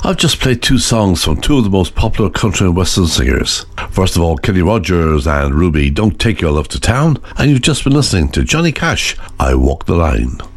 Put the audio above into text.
I've just played two songs from two of the most popular country and western singers. First of all, Kenny Rogers and Ruby, Don't Take Your Love to Town, and you've just been listening to Johnny Cash, I Walk the Line.